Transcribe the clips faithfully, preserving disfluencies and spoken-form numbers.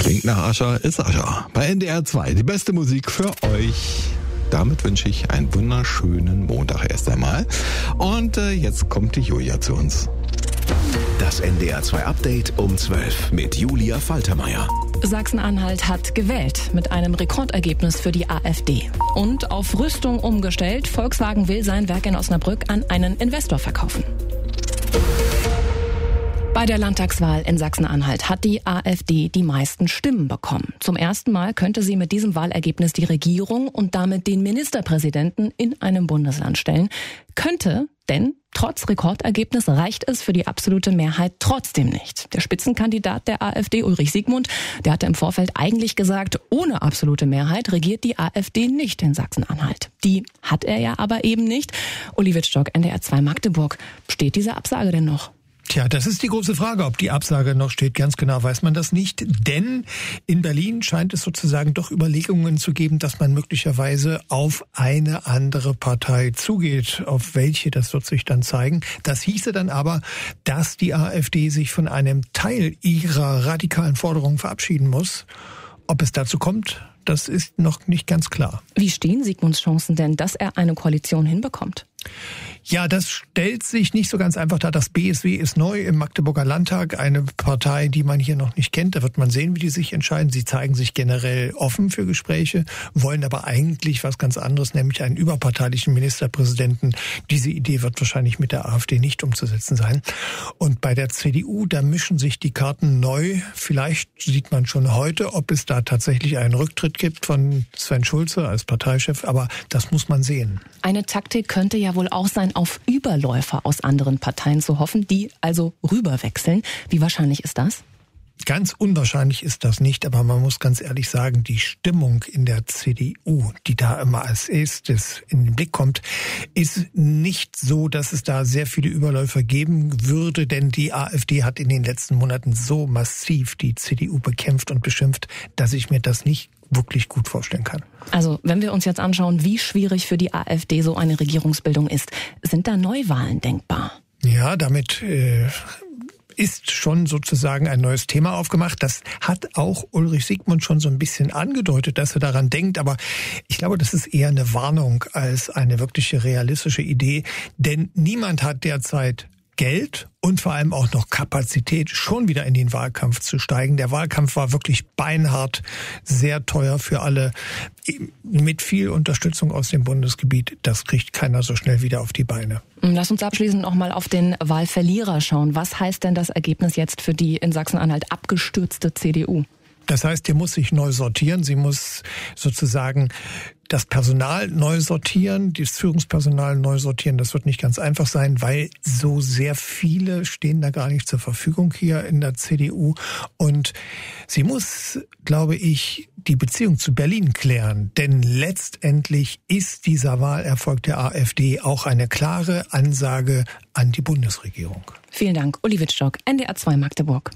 Klingt nach Ascher ist Ascher. Bei N D R zwei die beste Musik für euch. Damit wünsche ich einen wunderschönen Montag erst einmal. Und äh, jetzt kommt die Julia zu uns. Das N D R zwei Update um zwölf mit Julia Faltermeier. Sachsen-Anhalt hat gewählt mit einem Rekordergebnis für die AfD. Und auf Rüstung umgestellt. Volkswagen will sein Werk in Osnabrück an einen Investor verkaufen. Bei der Landtagswahl in Sachsen-Anhalt hat die AfD die meisten Stimmen bekommen. Zum ersten Mal könnte sie mit diesem Wahlergebnis die Regierung und damit den Ministerpräsidenten in einem Bundesland stellen. Könnte, denn trotz Rekordergebnis reicht es für die absolute Mehrheit trotzdem nicht. Der Spitzenkandidat der AfD, Ulrich Siegmund, der hatte im Vorfeld eigentlich gesagt, ohne absolute Mehrheit regiert die AfD nicht in Sachsen-Anhalt. Die hat er ja aber eben nicht. Uli Wittstock, N D R zwei Magdeburg. Steht diese Absage denn noch? Tja, das ist die große Frage, ob die Absage noch steht. Ganz genau weiß man das nicht. Denn in Berlin scheint es sozusagen doch Überlegungen zu geben, dass man möglicherweise auf eine andere Partei zugeht. Auf welche, das wird sich dann zeigen. Das hieße dann aber, dass die AfD sich von einem Teil ihrer radikalen Forderungen verabschieden muss. Ob es dazu kommt, das ist noch nicht ganz klar. Wie stehen Siegmunds Chancen denn, dass er eine Koalition hinbekommt? Ja, das stellt sich nicht so ganz einfach dar. Das B S W ist neu im Magdeburger Landtag, eine Partei, die man hier noch nicht kennt. Da wird man sehen, wie die sich entscheiden. Sie zeigen sich generell offen für Gespräche, wollen aber eigentlich was ganz anderes, nämlich einen überparteilichen Ministerpräsidenten. Diese Idee wird wahrscheinlich mit der AfD nicht umzusetzen sein. Und bei der C D U, da mischen sich die Karten neu. Vielleicht sieht man schon heute, ob es da tatsächlich einen Rücktritt gibt von Sven Schulze als Parteichef, aber das muss man sehen. Eine Taktik könnte ja wohl auch sein, auf Überläufer aus anderen Parteien zu hoffen, die also rüberwechseln. Wie wahrscheinlich ist das? Ganz unwahrscheinlich ist das nicht, aber man muss ganz ehrlich sagen, die Stimmung in der C D U, die da immer als erstes in den Blick kommt, ist nicht so, dass es da sehr viele Überläufer geben würde, denn die AfD hat in den letzten Monaten so massiv die C D U bekämpft und beschimpft, dass ich mir das nicht wirklich gut vorstellen kann. Also, wenn wir uns jetzt anschauen, wie schwierig für die AfD so eine Regierungsbildung ist, sind da Neuwahlen denkbar? Ja, damit äh, ist schon sozusagen ein neues Thema aufgemacht. Das hat auch Ulrich Siegmund schon so ein bisschen angedeutet, dass er daran denkt. Aber ich glaube, das ist eher eine Warnung als eine wirkliche realistische Idee. Denn niemand hat derzeit Geld und vor allem auch noch Kapazität, schon wieder in den Wahlkampf zu steigen. Der Wahlkampf war wirklich beinhart, sehr teuer für alle, mit viel Unterstützung aus dem Bundesgebiet. Das kriegt keiner so schnell wieder auf die Beine. Lass uns abschließend noch mal auf den Wahlverlierer schauen. Was heißt denn das Ergebnis jetzt für die in Sachsen-Anhalt abgestürzte C D U? Das heißt, die muss sich neu sortieren. Sie muss sozusagen das Personal neu sortieren, das Führungspersonal neu sortieren. Das wird nicht ganz einfach sein, weil so sehr viele stehen da gar nicht zur Verfügung hier in der C D U. Und sie muss, glaube ich, die Beziehung zu Berlin klären. Denn letztendlich ist dieser Wahlerfolg der AfD auch eine klare Ansage an die Bundesregierung. Vielen Dank, Uli Wittstock, N D R zwei Magdeburg.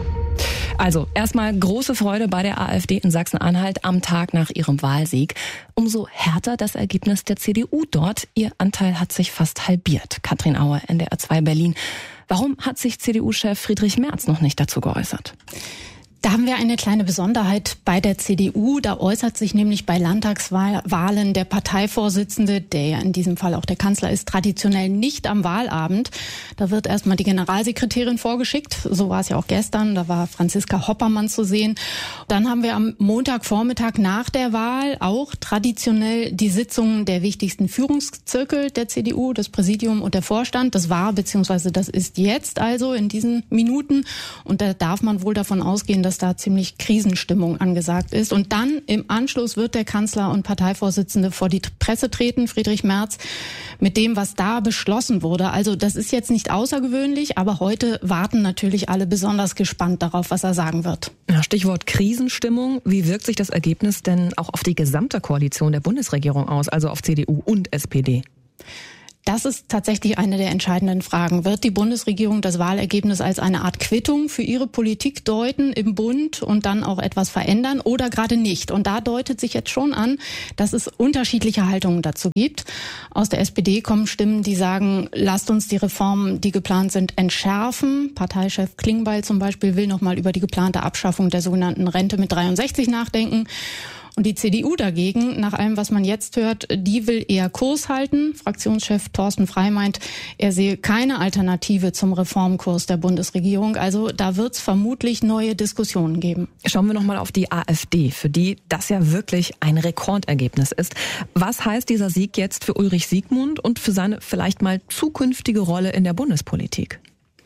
Also erstmal große Freude bei der AfD in Sachsen-Anhalt am Tag nach ihrem Wahlsieg. Umso härter das Ergebnis der C D U dort. Ihr Anteil hat sich fast halbiert. Katrin Auer, N D R zwei Berlin. Warum hat sich C D U-Chef Friedrich Merz noch nicht dazu geäußert? Da haben wir eine kleine Besonderheit bei der C D U. Da äußert sich nämlich bei Landtagswahlen der Parteivorsitzende, der ja in diesem Fall auch der Kanzler ist, traditionell nicht am Wahlabend. Da wird erstmal die Generalsekretärin vorgeschickt. So war es ja auch gestern. Da war Franziska Hoppermann zu sehen. Dann haben wir am Montagvormittag nach der Wahl auch traditionell die Sitzungen der wichtigsten Führungszirkel der C D U, das Präsidium und der Vorstand. Das war bzw. das ist jetzt also in diesen Minuten. Und da darf man wohl davon ausgehen, dass da ziemlich Krisenstimmung angesagt ist. Und dann im Anschluss wird der Kanzler und Parteivorsitzende vor die Presse treten, Friedrich Merz, mit dem, was da beschlossen wurde. Also das ist jetzt nicht außergewöhnlich, aber heute warten natürlich alle besonders gespannt darauf, was er sagen wird. Ja, Stichwort Krisenstimmung. Wie wirkt sich das Ergebnis denn auch auf die gesamte Koalition der Bundesregierung aus, also auf C D U und S P D? Das ist tatsächlich eine der entscheidenden Fragen. Wird die Bundesregierung das Wahlergebnis als eine Art Quittung für ihre Politik deuten im Bund und dann auch etwas verändern oder gerade nicht? Und da deutet sich jetzt schon an, dass es unterschiedliche Haltungen dazu gibt. Aus der S P D kommen Stimmen, die sagen, lasst uns die Reformen, die geplant sind, entschärfen. Parteichef Klingbeil zum Beispiel will nochmal über die geplante Abschaffung der sogenannten Rente mit dreiundsechzig nachdenken. Und die C D U dagegen, nach allem, was man jetzt hört, die will eher Kurs halten. Fraktionschef Thorsten Frey meint, er sehe keine Alternative zum Reformkurs der Bundesregierung. Also da wird es vermutlich neue Diskussionen geben. Schauen wir nochmal auf die AfD, für die das ja wirklich ein Rekordergebnis ist. Was heißt dieser Sieg jetzt für Ulrich Siegmund und für seine vielleicht mal zukünftige Rolle in der Bundespolitik?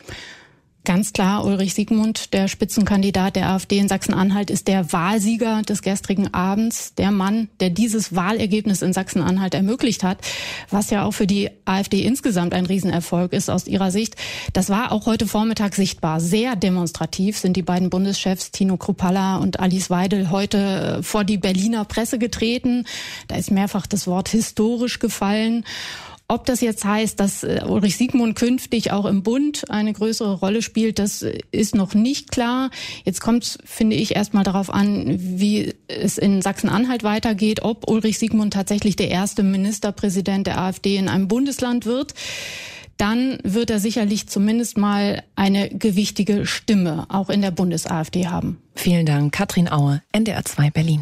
Ganz klar, Ulrich Siegmund, der Spitzenkandidat der AfD in Sachsen-Anhalt, ist der Wahlsieger des gestrigen Abends. Der Mann, der dieses Wahlergebnis in Sachsen-Anhalt ermöglicht hat, was ja auch für die AfD insgesamt ein Riesenerfolg ist aus ihrer Sicht. Das war auch heute Vormittag sichtbar. Sehr demonstrativ sind die beiden Bundeschefs Tino Kruppalla und Alice Weidel heute vor die Berliner Presse getreten. Da ist mehrfach das Wort historisch gefallen. Ob das jetzt heißt, dass Ulrich Siegmund künftig auch im Bund eine größere Rolle spielt, das ist noch nicht klar. Jetzt kommt es, finde ich, erstmal darauf an, wie es in Sachsen-Anhalt weitergeht, ob Ulrich Siegmund tatsächlich der erste Ministerpräsident der AfD in einem Bundesland wird. Dann wird er sicherlich zumindest mal eine gewichtige Stimme auch in der Bundes-AfD haben. Vielen Dank, Katrin Aue, N D R zwei Berlin.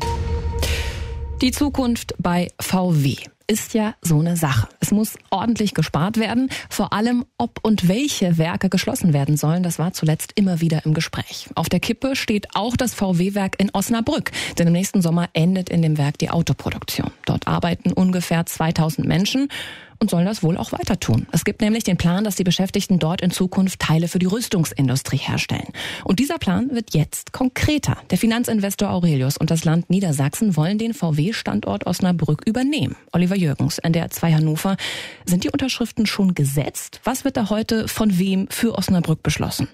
Die Zukunft bei V W ist ja so eine Sache. Es muss ordentlich gespart werden. Vor allem, ob und welche Werke geschlossen werden sollen, das war zuletzt immer wieder im Gespräch. Auf der Kippe steht auch das V W-Werk in Osnabrück. Denn im nächsten Sommer endet in dem Werk die Autoproduktion. Dort arbeiten ungefähr zweitausend Menschen und sollen das wohl auch weiter tun. Es gibt nämlich den Plan, dass die Beschäftigten dort in Zukunft Teile für die Rüstungsindustrie herstellen. Und dieser Plan wird jetzt konkreter. Der Finanzinvestor Aurelius und das Land Niedersachsen wollen den V W-Standort Osnabrück übernehmen. Oliver Jürgens, N D R zwei Hannover. Sind die Unterschriften schon gesetzt? Was wird da heute von wem für Osnabrück beschlossen?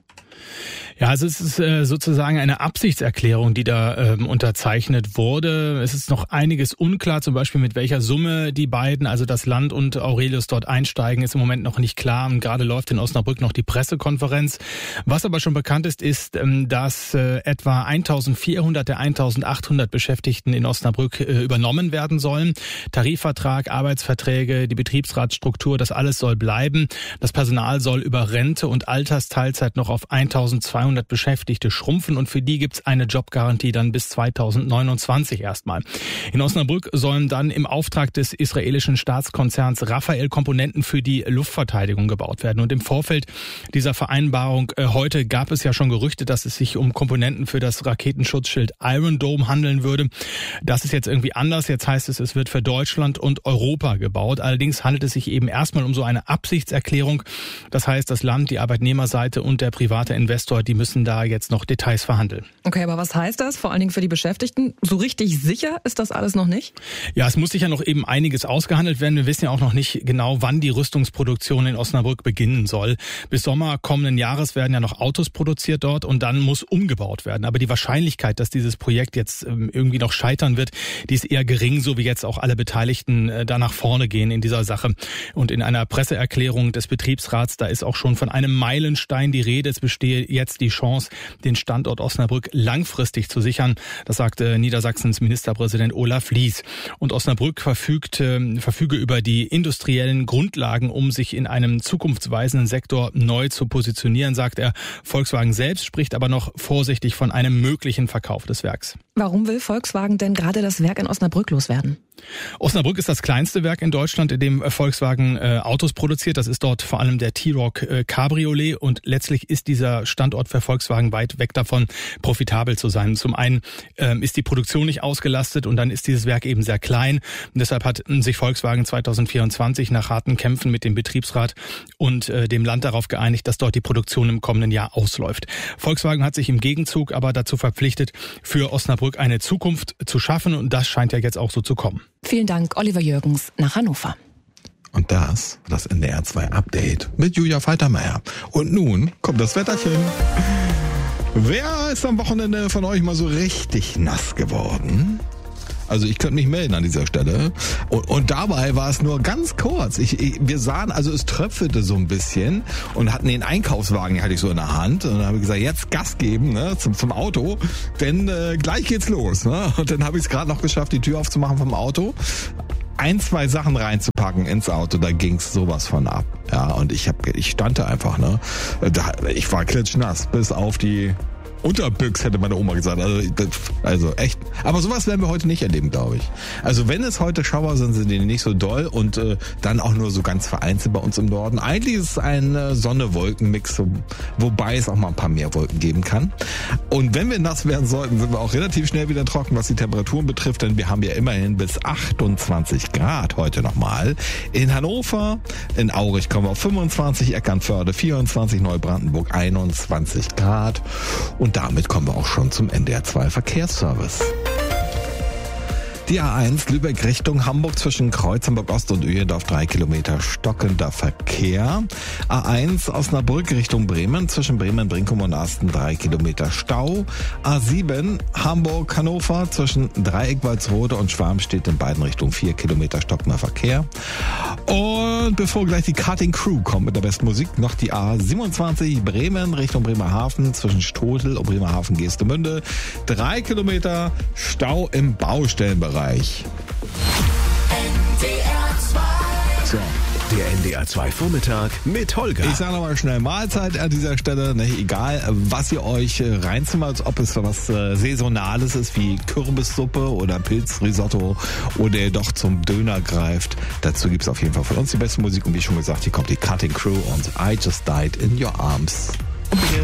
Ja, also es ist äh, sozusagen eine Absichtserklärung, die da ähm, unterzeichnet wurde. Es ist noch einiges unklar, zum Beispiel mit welcher Summe die beiden, also das Land und Aurelius, dort einsteigen, ist im Moment noch nicht klar. Und gerade läuft in Osnabrück noch die Pressekonferenz. Was aber schon bekannt ist, ist, ähm, dass äh, etwa eintausendvierhundert der eintausendachthundert Beschäftigten in Osnabrück äh, übernommen werden sollen. Tarifvertrag, Arbeitsverträge, die Betriebsratsstruktur, das alles soll bleiben. Das Personal soll über Rente und Altersteilzeit noch auf eintausendzweihundert Beschäftigte schrumpfen und für die gibt's eine Jobgarantie dann bis zweitausendneunundzwanzig erstmal. In Osnabrück sollen dann im Auftrag des israelischen Staatskonzerns Rafael Komponenten für die Luftverteidigung gebaut werden. Und im Vorfeld dieser Vereinbarung äh, heute gab es ja schon Gerüchte, dass es sich um Komponenten für das Raketenschutzschild Iron Dome handeln würde. Das ist jetzt irgendwie anders. Jetzt heißt es, es wird für Deutschland und Europa gebaut. Allerdings handelt es sich eben erstmal um so eine Absichtserklärung. Das heißt, das Land, die Arbeitnehmerseite und der private Investor, die müssen da jetzt noch Details verhandeln. Okay, aber was heißt das? Vor allen Dingen für die Beschäftigten? So richtig sicher ist das alles noch nicht? Ja, es muss sicher noch eben einiges ausgehandelt werden. Wir wissen ja auch noch nicht genau, wann die Rüstungsproduktion in Osnabrück beginnen soll. Bis Sommer kommenden Jahres werden ja noch Autos produziert dort und dann muss umgebaut werden. Aber die Wahrscheinlichkeit, dass dieses Projekt jetzt irgendwie noch scheitern wird, die ist eher gering, so wie jetzt auch alle Beteiligten da nach vorne gehen in dieser Sache. Und in einer Presseerklärung des Betriebsrats, da ist auch schon von einem Meilenstein die Rede. Es bestehe jetzt die Chance, den Standort Osnabrück langfristig zu sichern. Das sagte Niedersachsens Ministerpräsident Olaf Lies. Und Osnabrück verfügt, äh, verfüge über die industriellen Grundlagen, um sich in einem zukunftsweisenden Sektor neu zu positionieren, sagt er. Volkswagen selbst spricht aber noch vorsichtig von einem möglichen Verkauf des Werks. Warum will Volkswagen denn gerade das Werk in Osnabrück loswerden? Osnabrück ist das kleinste Werk in Deutschland, in dem Volkswagen äh, Autos produziert. Das ist dort vor allem der T-Roc äh, Cabriolet und letztlich ist dieser Standort für Volkswagen weit weg davon, profitabel zu sein. Zum einen äh, ist die Produktion nicht ausgelastet und dann ist dieses Werk eben sehr klein. Und deshalb hat sich Volkswagen zweitausendvierundzwanzig nach harten Kämpfen mit dem Betriebsrat und äh, dem Land darauf geeinigt, dass dort die Produktion im kommenden Jahr ausläuft. Volkswagen hat sich im Gegenzug aber dazu verpflichtet, für Osnabrück eine Zukunft zu schaffen und das scheint ja jetzt auch so zu kommen. Vielen Dank, Oliver Jürgens nach Hannover. Und das war das N D R zwei Update mit Julia Faltermeier. Und nun kommt das Wetterchen. Wer ist am Wochenende von euch mal so richtig nass geworden? Also ich könnte mich melden an dieser Stelle. Und, und dabei war es nur ganz kurz. Ich, ich, wir sahen, also es tröpfelte so ein bisschen und hatten den Einkaufswagen, hatte ich so in der Hand. Und dann habe ich gesagt, jetzt Gas geben, ne, zum, zum Auto, denn äh, gleich geht's los. Ne? Und dann habe ich es gerade noch geschafft, die Tür aufzumachen vom Auto. Ein, zwei Sachen reinzupacken ins Auto, da ging's sowas von ab. Ja, und ich hab, ich stand da einfach, ne. Da, ich war klitschnass, bis auf die Unterbüchs, hätte meine Oma gesagt. Also, also echt. Aber sowas werden wir heute nicht erleben, glaube ich. Also wenn es heute Schauer sind, sind die nicht so doll und äh, dann auch nur so ganz vereinzelt bei uns im Norden. Eigentlich ist es ein äh, Sonne-Wolken-Mix, so, wobei es auch mal ein paar mehr Wolken geben kann. Und wenn wir nass werden sollten, sind wir auch relativ schnell wieder trocken, was die Temperaturen betrifft, denn wir haben ja immerhin bis achtundzwanzig Grad heute nochmal. In Hannover, in Aurich kommen wir auf fünfundzwanzig, Eckernförde vierundzwanzig, Neubrandenburg einundzwanzig Grad. Und damit kommen wir auch schon zum N D R zwei Verkehrsservice. Die A eins Lübeck Richtung Hamburg zwischen Kreuz Hamburg Ost und Öhendorf drei Kilometer stockender Verkehr. A eins Osnabrück Richtung Bremen zwischen Bremen, Brinkum und Asten drei Kilometer Stau. A sieben Hamburg Hannover zwischen Dreieck-Walsrode und Schwarmstedt in beiden Richtungen vier Kilometer stockender Verkehr. Und bevor gleich die Karting Crew kommt mit der besten Musik, noch die A siebenundzwanzig Bremen Richtung Bremerhaven zwischen Stotel und Bremerhaven Geestemünde drei Kilometer Stau im Baustellenbereich. N D R zwei. So, der N D R zwei Vormittag mit Holger. Ich sage nochmal schnell Mahlzeit an dieser Stelle. Ne, egal, was ihr euch reinzimmert, ob es was äh, Saisonales ist wie Kürbissuppe oder Pilzrisotto oder ihr doch zum Döner greift. Dazu gibt es auf jeden Fall von uns die beste Musik. Und wie schon gesagt, hier kommt die Cutting Crew und I Just Died in Your Arms.